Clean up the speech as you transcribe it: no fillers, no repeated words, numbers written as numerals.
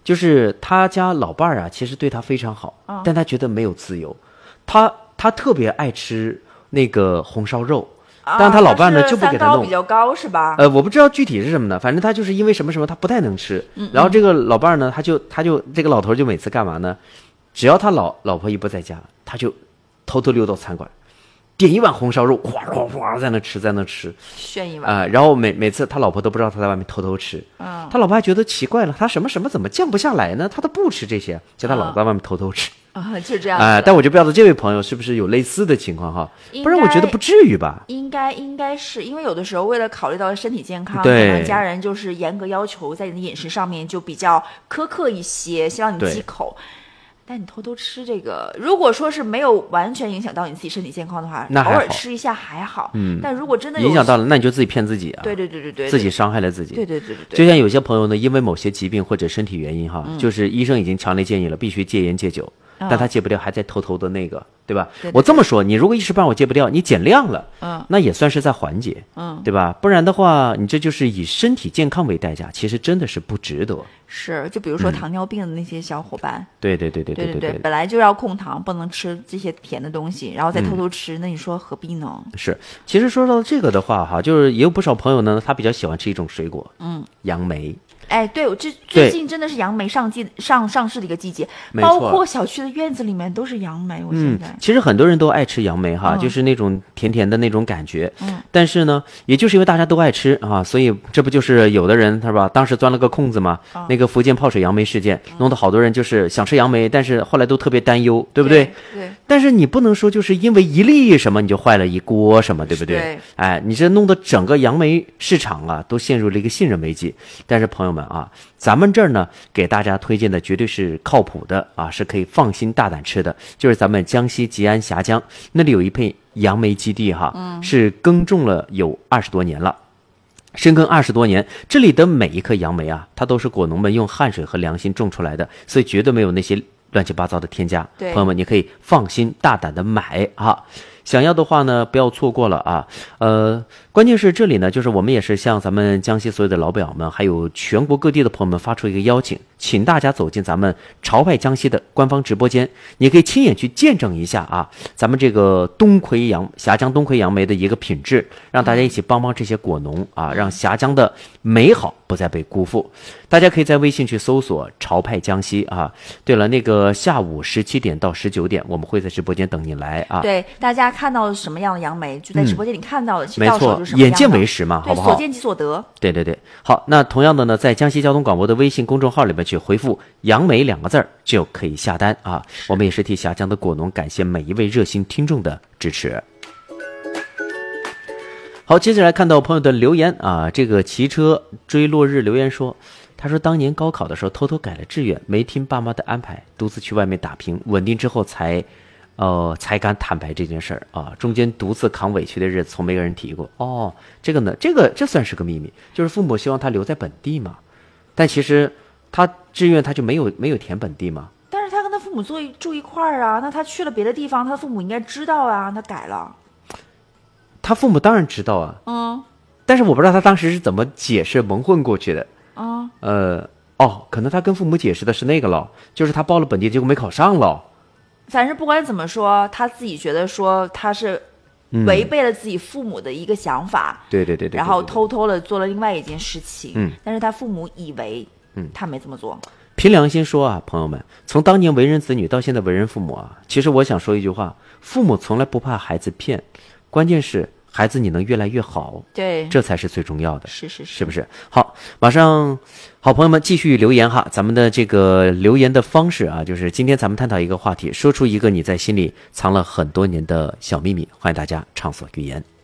就是他家老伴儿啊，其实对他非常好，但他觉得没有自由。他特别爱吃那个红烧肉，但他老伴呢就不给他弄。 比较高是吧？ 我不知道具体是什么的，反正他就是因为什么他不太能吃。然后这个老伴呢，他就这个老头就每次干嘛呢？只要他老婆一不在家，他就偷偷溜到餐馆，点一碗红烧肉，哗哗哗在那吃， 炫一碗然后每次他老婆都不知道他在外面偷偷吃。他老婆还觉得奇怪了，他什么怎么降不下来呢？他都不吃这些，就他老婆在外面偷偷吃。 就是这样但我就不知道这位朋友是不是有类似的情况哈，不然我觉得不至于吧。 应该是因为有的时候为了考虑到身体健康， 对， 可能家人就是严格要求在你的饮食上面就比较苛刻一些，希望你忌口。但你偷偷吃这个，如果说是没有完全影响到你自己身体健康的话，偶尔吃一下还好。但如果真的影响到了，那你就自己骗自己啊。 对， 自己伤害了自己。 对。 就像有些朋友呢，因为某些疾病或者身体原因哈，就是医生已经强烈建议了，必须戒烟戒酒，但他戒不掉，还在偷偷的那个，对吧？ 对。 我这么说，你如果一时半会戒不掉，你减量了，那也算是在缓解，对吧？不然的话，你这就是以身体健康为代价，其实真的是不值得。 是，就比如说糖尿病的那些小伙伴， 对， 本来就要控糖，不能吃这些甜的东西，然后再偷偷吃，那你说何必呢？ 是，其实说到这个的话哈，就是也有不少朋友呢，他比较喜欢吃一种水果，杨梅。 对，我最近真的是杨梅上市的一个季节，包括小区的院子里面都是杨梅。我现在其实很多人都爱吃杨梅哈，就是那种甜甜的那种感觉。但是呢，也就是因为大家都爱吃啊，所以这不就是有的人是吧？当时钻了个空子嘛，那个福建泡水杨梅事件，弄得好多人就是想吃杨梅，但是后来都特别担忧，对不对？ 对。 但是你不能说就是因为一粒什么你就坏了一锅什么，对不对？ 对。 你这弄得整个杨梅市场啊都陷入了一个信任危机。但是朋友们啊，咱们这儿呢给大家推荐的绝对是靠谱的啊，是可以放心大胆吃的，就是咱们江西吉安峡江那里有一片杨梅基地哈，是耕种了有20多年了。深耕20多年，这里的每一颗杨梅啊，它都是果农们用汗水和良心种出来的，所以绝对没有那些乱七八糟的添加。朋友们，你可以放心大胆的买啊。想要的话呢，不要错过了啊。关键是这里呢，就是我们也是向咱们江西所有的老表们，还有全国各地的朋友们发出一个邀请，请大家走进咱们潮派江西的官方直播间，你可以亲眼去见证一下啊，咱们这个峡江冬葵杨梅的一个品质，让大家一起帮这些果农啊，让峡江的美好不再被辜负。大家可以在微信去搜索潮派江西啊。对了，那个下午17点到19点，我们会在直播间等你来啊。 对，大家看到什么样的杨梅，就在直播间里看到的， 没错，眼见为实嘛，好不好？ 所见即所得。 对。好，那同样的呢，在江西交通广播的微信公众号里面去回复“杨梅”2个字就可以下单啊。我们也是替峡江的果农感谢每一位热心听众的支持。好，接下来看到朋友的留言啊，这个骑车追落日留言说，他说当年高考的时候偷偷改了志愿，没听爸妈的安排，独自去外面打拼，稳定之后才敢坦白这件事儿啊，中间独自扛委屈的日子从没跟人提过。这个呢，这算是个秘密，就是父母希望他留在本地嘛，但其实他志愿他就没有填本地嘛。 但是他跟他父母住一块儿啊，那他去了别的地方，他父母应该知道啊，他改了。 他父母当然知道啊，但是我不知道他当时是怎么解释蒙混过去的。可能他跟父母解释的是那个了，就是他报了本地，结果没考上了。 反正不管怎么说，他自己觉得说他是违背了自己父母的一个想法， 对， 然后偷偷的做了另外一件事情，但是他父母以为他没这么做。 凭良心说啊，朋友们，从当年为人子女到现在为人父母啊，其实我想说一句话，父母从来不怕孩子骗，关键是孩子你能越来越好， 对， 这才是最重要的。 是不是？好，马上好朋友们继续留言哈，咱们的这个留言的方式啊，就是今天咱们探讨一个话题，说出一个你在心里藏了很多年的小秘密，欢迎大家畅所欲言。